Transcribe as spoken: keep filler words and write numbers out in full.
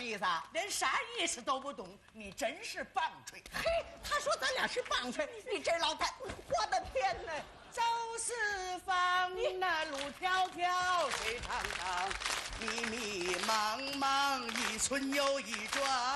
么意思啊？ 连啥意思都不懂，你真是棒槌！ 嘿，他说咱俩是棒槌，你这老太，我的天哪！ 走四方，那路迢迢，水长长，迷迷茫茫，一村又一庄。